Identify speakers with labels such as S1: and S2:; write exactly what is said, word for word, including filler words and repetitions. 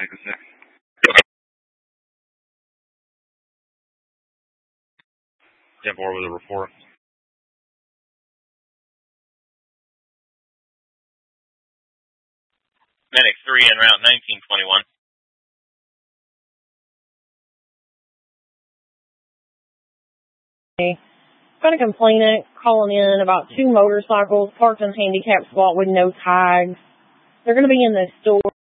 S1: Take a six. ten four with a report.
S2: Medic three en route nineteen twenty-one.
S3: Got a complainant calling in about two motorcycles parked in handicap spot with no tags. They're going to be in the store.